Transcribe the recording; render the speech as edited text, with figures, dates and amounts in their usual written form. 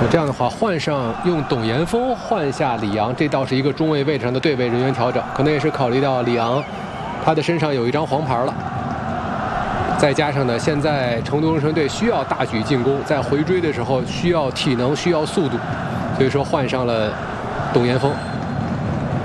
这样的话，换上用董岩峰换下李阳，这倒是一个中卫位置上的对位人员调整，可能也是考虑到李阳他的身上有一张黄牌了。再加上呢，现在成都龙城队需要大举进攻，在回追的时候需要体能、需要速度，所以说换上了董岩峰。